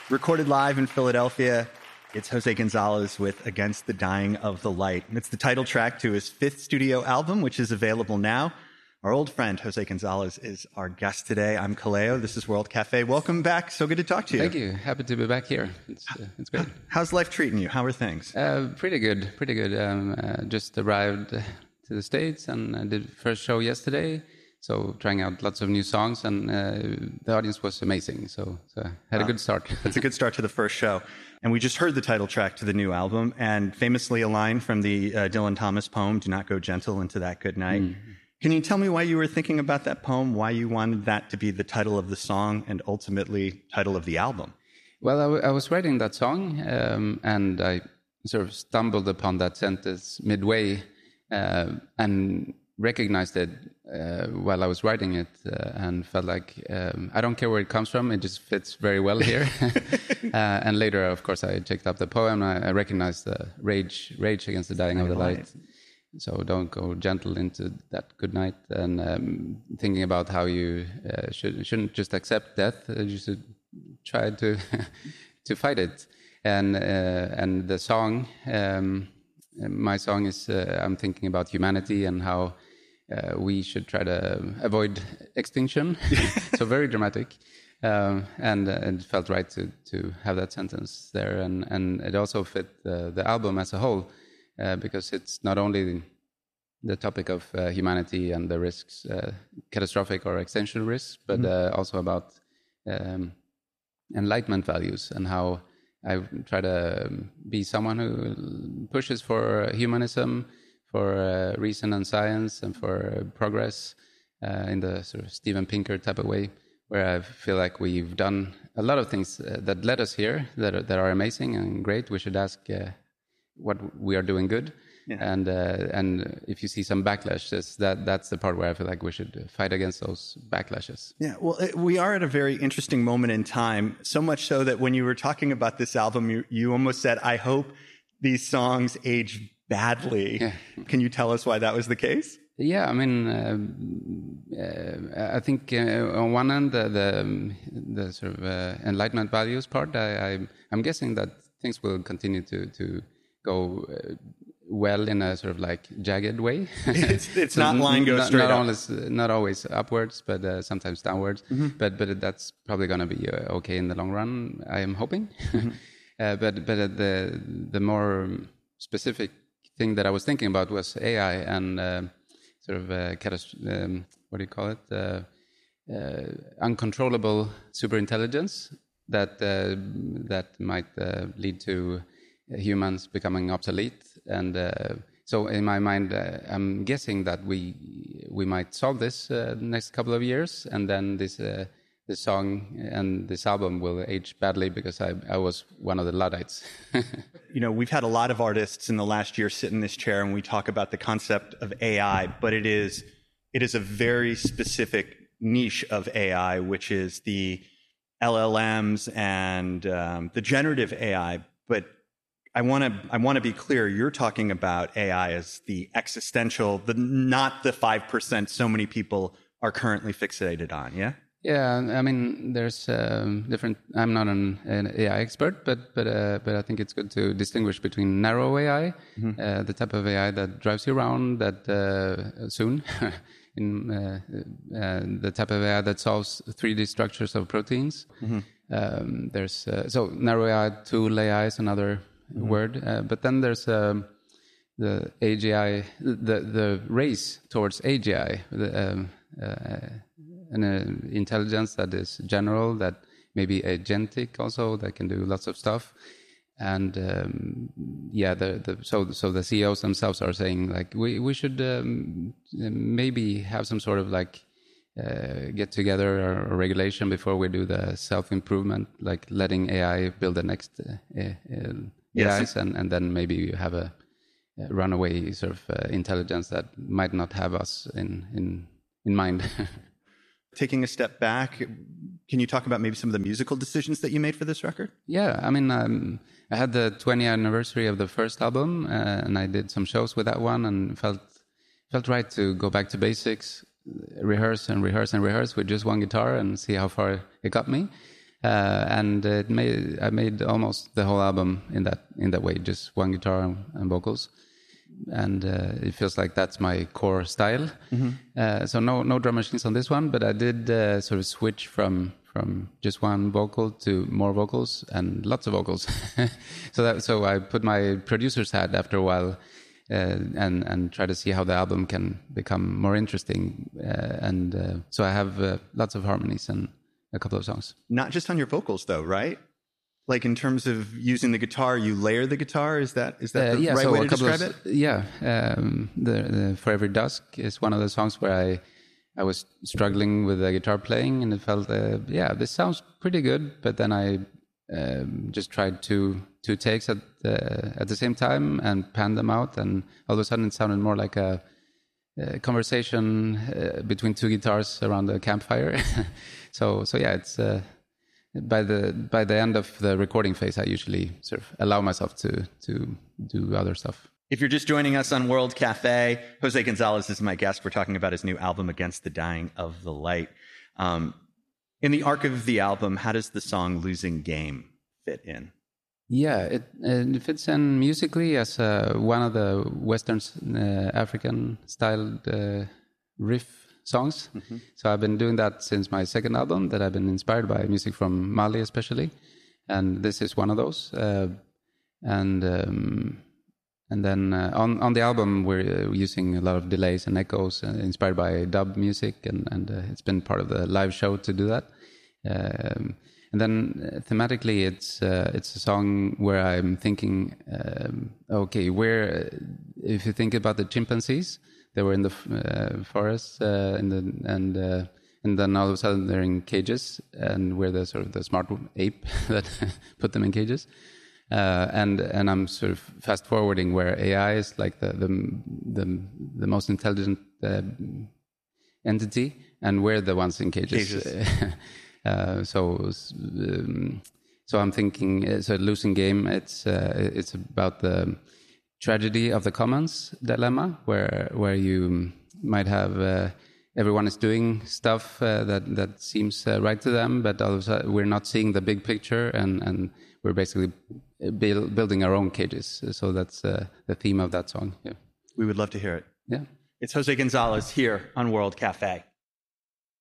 Recorded live in Philadelphia, it's Jose Gonzalez with Against the Dying of the Light. And it's the title track to his fifth studio album, which is available now. Our old friend, Jose Gonzalez, is our guest today. I'm Kaleo. This is World Cafe. Welcome back. So good to talk to you. Thank you. Happy to be back here. It's great. How's life treating you? How are things? Pretty good. Just arrived to the States and I did first show yesterday. So trying out lots of new songs, and the audience was amazing. So I had a good start. That's a good start to the first show. And we just heard the title track to the new album, and famously a line from the Dylan Thomas poem, "Do not go gentle into that good night." Can you tell me why you were thinking about that poem, why you wanted that to be the title of the song and ultimately title of the album? Well, I was writing that song, and I sort of stumbled upon that sentence midway and recognized it while I was writing it and felt like I don't care where it comes from, it just fits very well here. And later, of course, I checked up the poem and I recognized the rage against the dying of the light. So don't go gentle into that good night, and thinking about how you shouldn't just accept death, you should try to to fight it. And the song, my song is I'm thinking about humanity and how we should try to avoid extinction. So very dramatic, and it felt right to have that sentence there, and it also fit the album as a whole. Because it's not only the topic of humanity and the risks, catastrophic or existential risks, but also about enlightenment values and how I try to be someone who pushes for humanism, for reason and science, and for progress in the sort of Steven Pinker type of way, where I feel like we've done a lot of things that led us here that are amazing and great. We should ask what we are doing good, and if you see some backlashes, that's the part where I feel like we should fight against those backlashes. Yeah, well, we are at a very interesting moment in time, so much so that when you were talking about this album, you almost said, I hope these songs age badly. Yeah. Can you tell us why that was the case? Yeah, I mean, I think on one end, the sort of enlightenment values part, I'm guessing that things will continue to go well in a sort of like jagged way. It's so not line goes straight up. Not always upwards, but sometimes downwards. But that's probably going to be okay in the long run, I am hoping. But the more specific thing that I was thinking about was AI and sort of what do you call it? Uncontrollable superintelligence that might lead to humans becoming obsolete, and so in my mind, I'm guessing that we might solve this next couple of years, and then this song and this album will age badly because I was one of the Luddites. You know, we've had a lot of artists in the last year sit in this chair and we talk about the concept of AI, but it is a very specific niche of AI, which is the LLMs and the generative AI. But I want to be clear. You're talking about AI as the existential, not the 5% so many people are currently fixated on. Yeah. Yeah, I mean, there's different. I'm not an AI expert, but I think it's good to distinguish between narrow AI, the type of AI that drives you around, that soon, in the type of AI that solves 3D structures of proteins. There's so narrow AI, tool AI is another word, but then there's the AGI, the race towards AGI. An intelligence that is general, that may be agentic also, that can do lots of stuff. And so the CEOs themselves are saying like we should maybe have some sort of like get together or regulation before we do the self-improvement, like letting AI build the next AIs, and then maybe you have a runaway sort of intelligence that might not have us in mind. Taking a step back, can you talk about maybe some of the musical decisions that you made for this record? Yeah, I mean, I had the 20th anniversary of the first album, and I did some shows with that one, and felt right to go back to basics, rehearse with just one guitar, and see how far it got me. and I made almost the whole album in that way, just one guitar and vocals, and it feels like that's my core style. So no drum machines on this one, but I did sort of switch from just one vocal to more vocals and lots of vocals. So I put my producer's hat after a while. And try to see how the album can become more interesting. So I have lots of harmonies and a couple of songs. Not just on your vocals, though, right? Like in terms of using the guitar, you layer the guitar. Is that the right way to describe it? Yeah. The For Every Dusk is one of the songs where I was struggling with the guitar playing, and it felt, this sounds pretty good. But then I just tried two takes at the same time and panned them out, and all of a sudden it sounded more like a conversation between two guitars around a campfire. so yeah, it's by the end of the recording phase, I usually sort of allow myself to do other stuff. If you're just joining us on World Cafe, Jose Gonzalez is my guest. We're talking about his new album, Against the Dying of the Light. In the arc of the album, how does the song Losing Game fit in? Yeah, it fits in musically as one of the Western African-styled riff songs. So I've been doing that since my second album, that I've been inspired by music from Mali especially. And this is one of those. And then on the album, we're using a lot of delays and echoes inspired by dub music. And it's been part of the live show to do that. And then thematically, it's a song where I'm thinking, if you think about the chimpanzees, they were in the forest, and then all of a sudden they're in cages, and we're the smart ape that put them in cages. And I'm sort of fast forwarding where AI is like the most intelligent entity, and we're the ones in cages. So I'm thinking, Losing Game, it's about the tragedy of the commons dilemma, where you might have everyone is doing stuff that seems right to them, but all of a sudden we're not seeing the big picture, and we're basically building our own cages. So that's the theme of that song. Yeah. We would love to hear it. Yeah. It's Jose Gonzalez here on World Cafe.